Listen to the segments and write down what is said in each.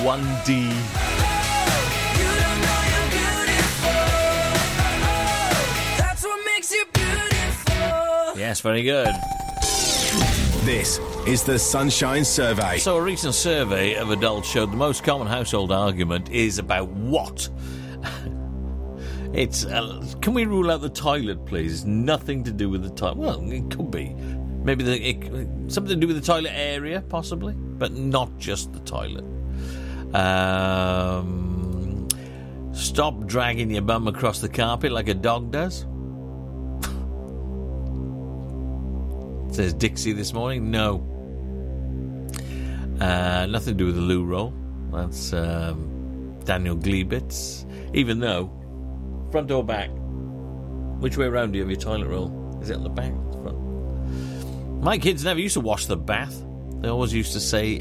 1D. That's what makes you beautiful. Yes, very good. This is the Sunshine Survey. So a recent survey of adults showed the most common household argument is about what? It's, can we rule out the toilet, please? Nothing to do with the toilet. Well, it could be. Maybe something to do with the toilet area, possibly, but not just the toilet. Stop dragging your bum across the carpet like a dog does. Says Dixie this morning. No. Nothing to do with the loo roll. That's Daniel Gleebitz. Even though, front or back? Which way around do you have your toilet roll? Is it at the back or the front? My kids never used to wash the bath. They always used to say,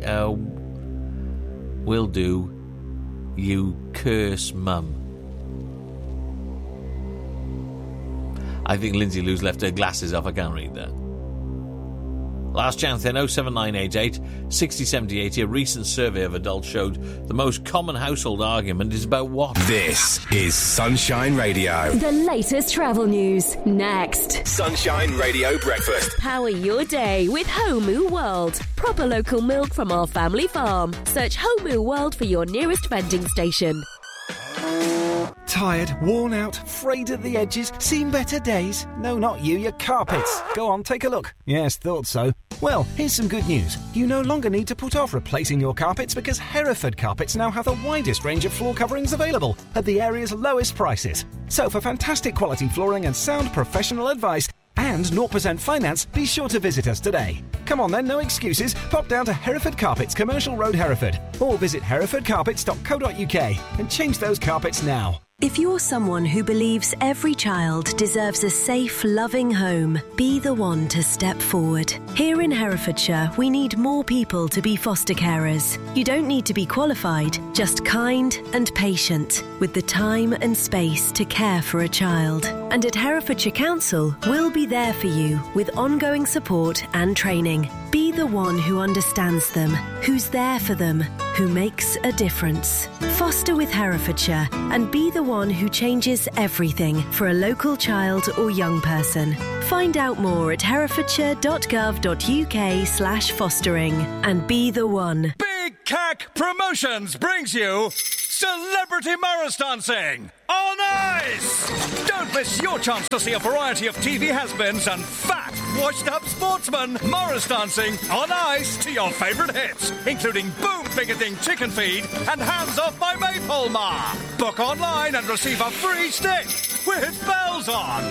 will do, you curse mum. I think Lindsay Lou's left her glasses off. I can't read that. Last chance then, 07988 60 70 80. A recent survey of adults showed the most common household argument is about what? This is Sunshine Radio. The latest travel news, next. Sunshine Radio Breakfast. Power your day with Homu World. Proper local milk from our family farm. Search Homu World for your nearest vending station. Tired, worn out, frayed at the edges, seen better days? No, not you, your carpets. Go on, take a look. Yes, thought so. Well, here's some good news. You no longer need to put off replacing your carpets because Hereford Carpets now have the widest range of floor coverings available at the area's lowest prices. So for fantastic quality flooring and sound professional advice and 0% finance, be sure to visit us today. Come on then, no excuses. Pop down to Hereford Carpets, Commercial Road, Hereford, or visit herefordcarpets.co.uk and change those carpets now. If you're someone who believes every child deserves a safe, loving home, be the one to step forward. Here in Herefordshire, we need more people to be foster carers. You don't need to be qualified, just kind and patient, with the time and space to care for a child. And at Herefordshire Council, we'll be there for you with ongoing support and training. Be the one who understands them, who's there for them, who makes a difference. Foster with Herefordshire and be the one who changes everything for a local child or young person. Find out more at herefordshire.gov.uk/fostering and be the one. Big Cack Promotions brings you Celebrity Morris Dancing on Ice! Don't miss your chance to see a variety of TV has-beens and fat, washed-up sportsmen Morris dancing on ice to your favourite hits, including Boom Bigoting Chicken Feed and Hands Off My Maypole Ma. Book online and receive a free stick with bells on.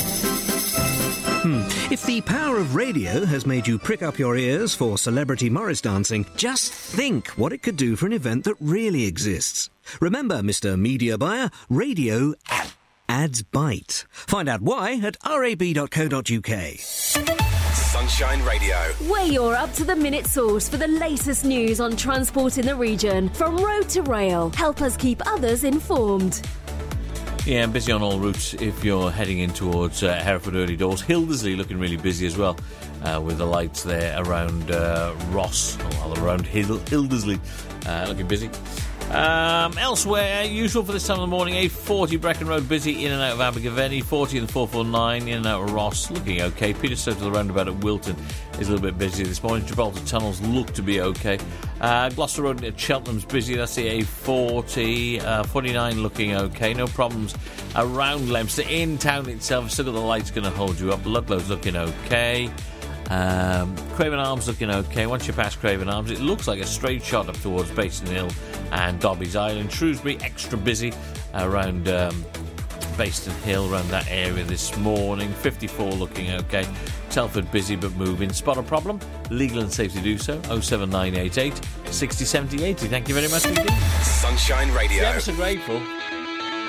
If the power of radio has made you prick up your ears for Celebrity Morris Dancing, just think what it could do for an event that really exists. Remember, Mr. Media Buyer, radio ads bite. Find out why at rab.co.uk. Sunshine Radio. We're your up-to-the-minute source for the latest news on transport in the region. From road to rail, help us keep others informed. Yeah, I'm busy on all routes if you're heading in towards Hereford Early Doors. Hildersley looking really busy as well, with the lights there around Ross, or around Hildersley, looking busy. Elsewhere, usual for this time of the morning, A40 Brecon Road busy in and out of Abergavenny, 40 and 449 in and out of Ross, looking okay. Peterstoke to the roundabout at Wilton is a little bit busy this morning. Gibraltar Tunnels look to be okay. Gloucester Road at Cheltenham's busy, that's the A40, 49 looking okay, no problems around Leominster. In town itself, still got the lights going to hold you up. Ludlow's looking okay. Craven Arms looking okay. Once you pass Craven Arms, it looks like a straight shot up towards Basin Hill and Dobbies Island. Shrewsbury extra busy around Basin Hill, around that area this morning. 54 looking okay. Telford busy but moving. Spot a problem? Legal and safe to do so. 07988 60 70 80. Thank you very much indeed. Sunshine Radio. Ever so grateful.